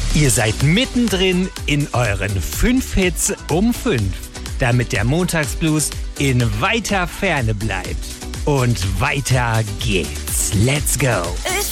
Ihr seid mittendrin in euren 5 Hits um 5, damit der Montagsblues in weiter Ferne bleibt. Und weiter geht's. Let's go!